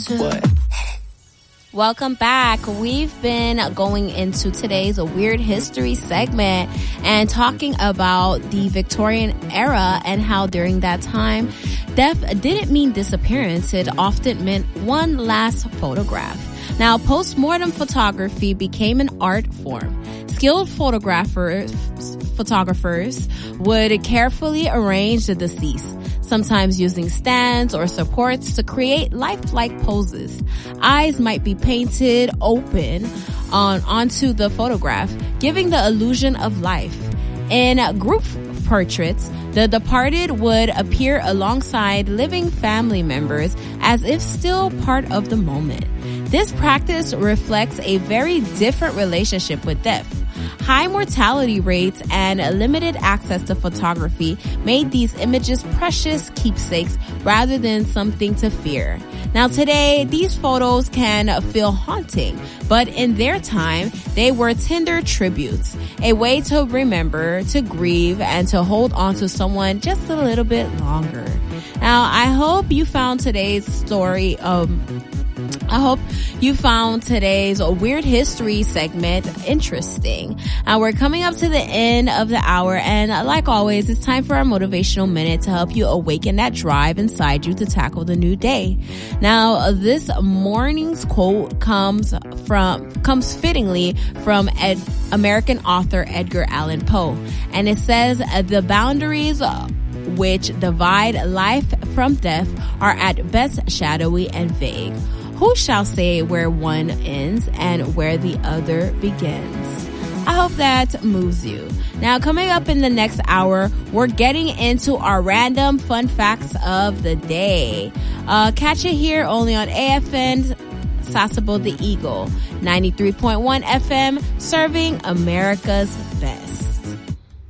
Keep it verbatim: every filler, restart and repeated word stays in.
What? Welcome back. We've been going into today's Weird History segment and talking about the Victorian era and how during that time, death didn't mean disappearance. It often meant one last photograph. Now, post-mortem photography became an art form. Skilled photographers, photographers would carefully arrange the deceased, sometimes using stands or supports to create lifelike poses. Eyes might be painted open on onto the photograph, giving the illusion of life. In group portraits, the departed would appear alongside living family members as if still part of the moment. This practice reflects a very different relationship with death. High mortality rates and limited access to photography made these images precious keepsakes rather than something to fear. Now today, these photos can feel haunting, but in their time, they were tender tributes, a way to remember, to grieve, and to hold on to someone just a little bit longer. Now, I hope you found today's story um I hope you found today's Weird History segment interesting. Uh, we're coming up to the end of the hour, and like always, it's time for our motivational minute to help you awaken that drive inside you to tackle the new day. Now, this morning's quote comes from comes fittingly from Ed, American author Edgar Allan Poe, and it says, "The boundaries which divide life from death are at best shadowy and vague. Who shall say where one ends and where the other begins?" I hope that moves you. Now, coming up in the next hour, we're getting into our random fun facts of the day. Uh, catch it here only on A F N Sasebo the Eagle, ninety-three point one F M, serving America's best.